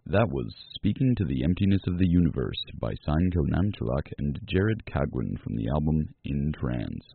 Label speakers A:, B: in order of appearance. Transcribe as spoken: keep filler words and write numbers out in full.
A: That was Speaking to the Emptiness of the Universe by Sein Kilnanchalak and Jared Cagwin from the album In Trance.